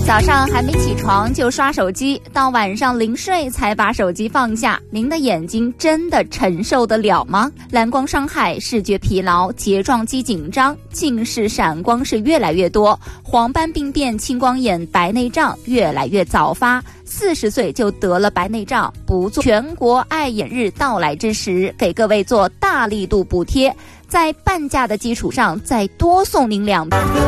早上还没起床就刷手机，到晚上临睡才把手机放下，您的眼睛真的承受得了吗？蓝光伤害、视觉疲劳、睫状肌紧张、近视闪光是越来越多，黄斑病变、青光眼、白内障越来越早发，40岁就得了白内障，不做全国爱眼日到来之时，给各位做大力度补贴，在半价的基础上再多送您2